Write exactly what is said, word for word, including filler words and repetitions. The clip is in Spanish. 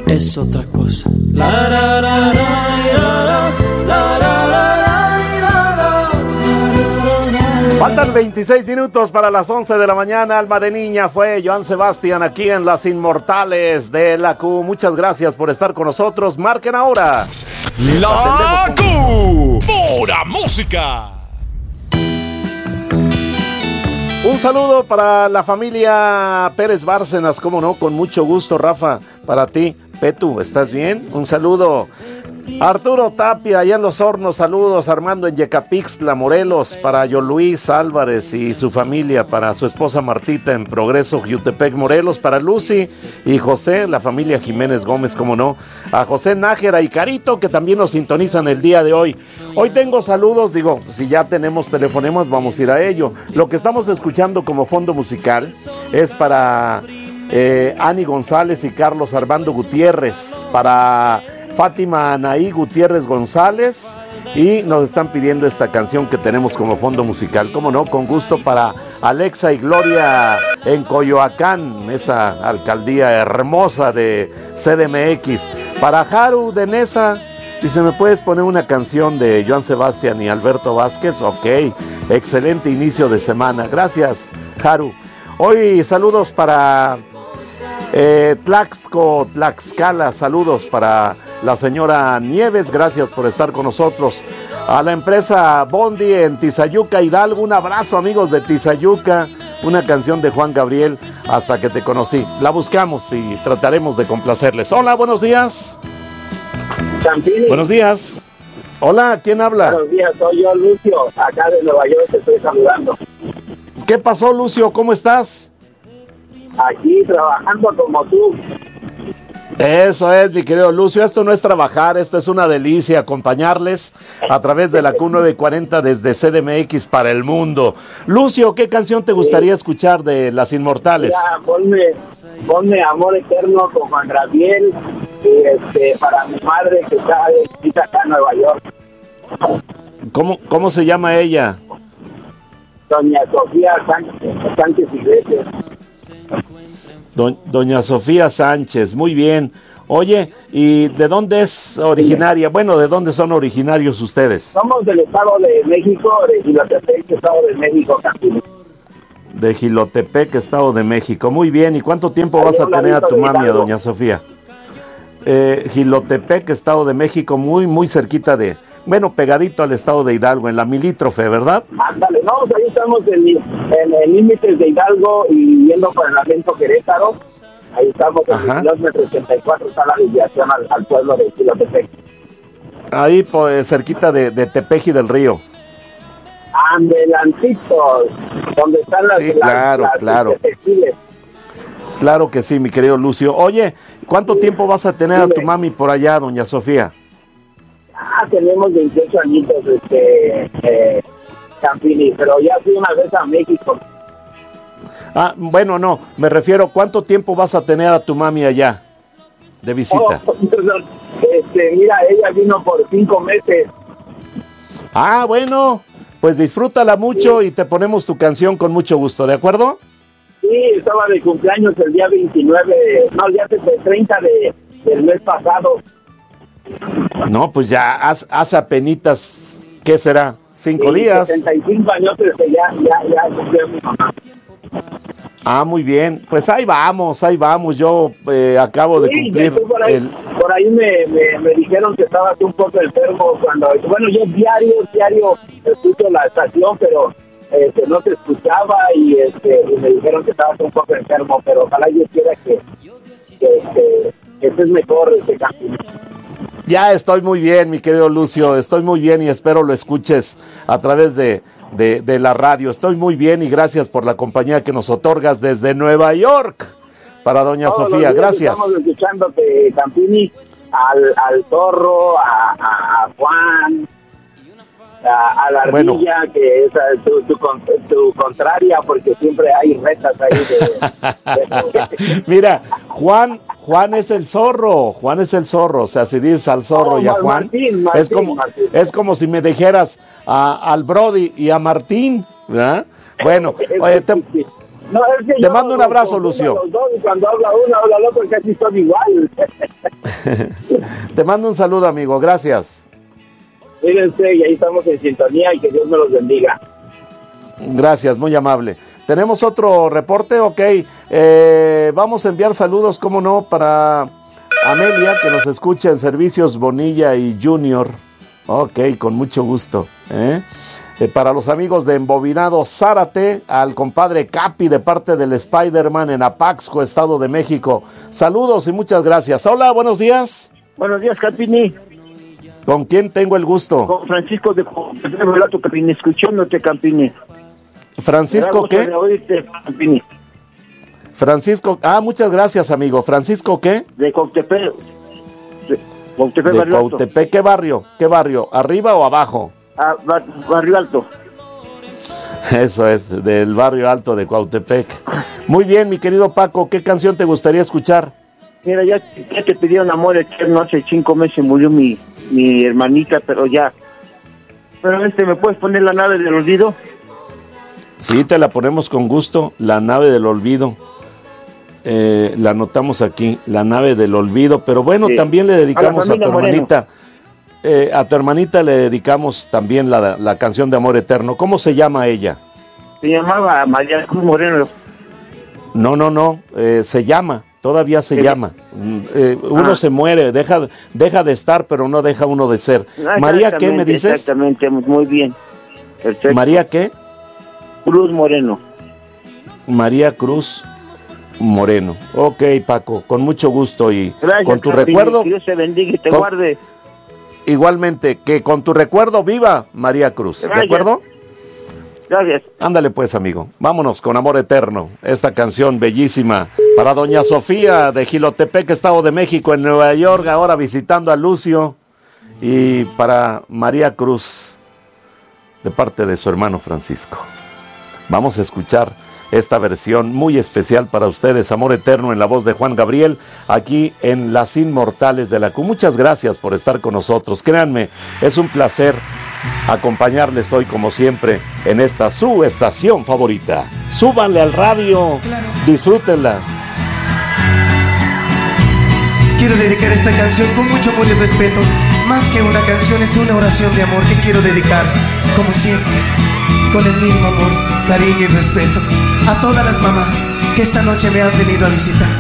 es otra cosa. La, la, la, la, la, la, la, la, la. Faltan veintiséis minutos para las once de la mañana. Alma de niña fue Joan Sebastián aquí en Las Inmortales de la Q. Muchas gracias por estar con nosotros. Marquen ahora. La Q, pura música. Un saludo para la familia Pérez Bárcenas, cómo no, con mucho gusto, Rafa, para ti. Petu, ¿estás bien? Un saludo. Arturo Tapia, allá en Los Hornos, saludos. Armando en Yecapixtla, Morelos, para Yo Luis Álvarez y su familia, para su esposa Martita en Progreso, Jutepec, Morelos, para Lucy y José, la familia Jiménez Gómez, cómo no, a José Nájera y Carito, que también nos sintonizan el día de hoy. Hoy tengo saludos, digo, si ya tenemos telefonemas, vamos a ir a ello. Lo que estamos escuchando como fondo musical es para eh, Ani González y Carlos Armando Gutiérrez, para Fátima Anaí Gutiérrez González, y nos están pidiendo esta canción que tenemos como fondo musical, cómo no, con gusto para Alexa y Gloria en Coyoacán, esa alcaldía hermosa de C D M X, para Haru de Nesa, dice, ¿me puedes poner una canción de Joan Sebastián y Alberto Vázquez? Ok, excelente inicio de semana, gracias Haru. Hoy saludos para Eh, Tlaxco, Tlaxcala, saludos para la señora Nieves, gracias por estar con nosotros. A la empresa Bondi en Tizayuca, Hidalgo, un abrazo amigos de Tizayuca, una canción de Juan Gabriel, Hasta que te conocí. La buscamos y trataremos de complacerles. Hola, buenos días. Campini. Buenos días. Hola, ¿quién habla? Buenos días, soy yo, Lucio, acá de Nueva York, te estoy saludando. ¿Qué pasó, Lucio? ¿Cómo estás? Aquí trabajando como tú. Eso es, mi querido Lucio, esto no es trabajar, esto es una delicia acompañarles a través de la Q novecientos cuarenta desde C D M X para el mundo. Lucio, ¿qué canción te gustaría escuchar de Las Inmortales? Ya, ponme, ponme Amor Eterno con Juan Gabriel, y este, para mi madre que está, está acá en Nueva York. ¿Cómo, cómo se llama ella? Doña Sofía Sánchez, Sánchez Iglesias. Do, Doña Sofía Sánchez, muy bien. Oye, ¿y de dónde es originaria? Bueno, ¿de dónde son originarios ustedes? Somos del Estado de México, de Gilotepec, Estado de México, Campini. De Gilotepec, Estado de México. Muy bien, ¿y cuánto tiempo vas a tener a tu mami, a Doña Sofía? Eh, Gilotepec, Estado de México, muy, muy cerquita de... Bueno, pegadito al estado de Hidalgo, en la Milítrofe, ¿verdad? Ándale, no, ahí estamos en, en, en límites de Hidalgo y yendo por el Avento Querétaro. Ahí estamos en kilómetro ochenta y cuatro, está la desviación al, al pueblo de Gilotepec. Ahí, pues, cerquita de, de Tepeji del Río. Andelancitos, donde están las... Sí, claro, las, las claro. textiles. Claro que sí, mi querido Lucio. Oye, ¿cuánto sí. tiempo vas a tener Dime. a tu mami por allá, Doña Sofía? Ah, tenemos veintiocho añitos, este, eh, Campini, pero ya fui una vez a México. Ah, bueno, no, me refiero, ¿cuánto tiempo vas a tener a tu mami allá, de visita? Oh, perdón, este, mira, ella vino por cinco meses. Ah, bueno, pues disfrútala mucho sí. y te ponemos tu canción con mucho gusto, ¿de acuerdo? Sí, estaba de cumpleaños el día veintinueve, no, el día treinta de, del mes pasado. No, pues ya hace, hace apenitas, ¿qué será? ¿Cinco sí, días? setenta y cinco años que ya, ya, ya cumplió mi mamá. Ah, muy bien, pues ahí vamos, ahí vamos, yo eh, acabo de sí, cumplir por ahí, el... por ahí me, me, me dijeron que estabas un poco enfermo cuando, bueno, yo diario, diario escucho la estación, pero este, no te escuchaba y, este, y me dijeron que estabas un poco enfermo, pero ojalá yo quiera que, que, que, que estés mejor, este cambio. Ya estoy muy bien, mi querido Lucio, estoy muy bien y espero lo escuches a través de, de, de la radio. Estoy muy bien y gracias por la compañía que nos otorgas desde Nueva York para Doña Todos Sofía, gracias. Estamos escuchándote, Campini, al, al Zorro, a, a, a Juan, a, a la Ardilla, bueno, que es tu, tu, tu contraria, porque siempre hay retas ahí de... de... Mira, Juan... Juan es el zorro, Juan es el zorro, o sea, si dices al zorro oh, y a Juan, Martín, Martín, es como Martín. es como si me dijeras a, al Brody y a Martín, ¿verdad? Bueno, oye, te, No, es que Te yo mando un los abrazo, confundo Lucio. los dos, y cuando habla uno, habla el otro, casi son igual. Te mando un saludo, amigo. Gracias. Fíjense, y ahí estamos en sintonía y que Dios me los bendiga. Gracias, muy amable. ¿Tenemos otro reporte? Ok. Eh, vamos a enviar saludos, cómo no, para Amelia, que nos escucha en Servicios Bonilla y Junior. Ok, con mucho gusto. ¿eh? Eh, para los amigos de Embobinado Zárate, al compadre Capi de parte del Spider-Man en Apaxco, Estado de México. Saludos y muchas gracias. Hola, buenos días. Buenos días, Capini. ¿Con quién tengo el gusto? Con Francisco de Relato, Capini, escuchándote, Capini. ¿Francisco qué? Oírte, Capini. Francisco, ah, muchas gracias, amigo. ¿Francisco qué? De Cautepec. De Cautepec, De Barrio Alto. Cuautepec. ¿Qué barrio? ¿Qué barrio? ¿Arriba o abajo? Ah, bar, Barrio Alto. Eso es, del barrio alto de Cuautepec. Muy bien, mi querido Paco, ¿qué canción te gustaría escuchar? Mira, ya, ya te pidieron amor eterno. Hace cinco meses murió mi, mi hermanita, pero ya. Pero este, ¿me puedes poner La Nave del Olvido? Sí, te la ponemos con gusto, La Nave del Olvido. Eh, la anotamos aquí, La Nave del Olvido, pero bueno, Sí. también le dedicamos A a, la tu familia hermanita, eh, a tu hermanita le dedicamos también la, la canción de Amor Eterno. ¿Cómo se llama ella? Se llamaba María Cruz Moreno. No, no, no, eh, se llama, todavía se Sí. llama. Mm, eh, uno Ah. se muere, deja, deja de estar, pero no deja uno de ser. Ah, ¿María qué me exactamente, dices? Exactamente, muy bien. Perfecto. ¿María qué? Cruz Moreno. María Cruz Moreno. Ok, Paco, con mucho gusto y Gracias, con tu Capini. recuerdo, Que Dios te bendiga y te con- guarde. igualmente, que con tu recuerdo viva María Cruz, ¿de Gracias. acuerdo? Gracias. Ándale pues, amigo, vámonos con Amor Eterno, esta canción bellísima para doña Sofía de Jilotepec, Estado de México, en Nueva York, ahora visitando a Lucio, y para María Cruz, de parte de su hermano Francisco. Vamos a escuchar esta versión muy especial para ustedes, Amor Eterno, en la voz de Juan Gabriel, aquí en Las Inmortales de la Q. Muchas gracias por estar con nosotros. Créanme, es un placer acompañarles hoy, como siempre, en esta su estación favorita. Súbanle al radio, disfrútenla. Quiero dedicar esta canción con mucho amor y respeto. Más que una canción, es una oración de amor que quiero dedicar, como siempre, con el mismo amor, cariño y respeto, a todas las mamás que esta noche me han venido a visitar.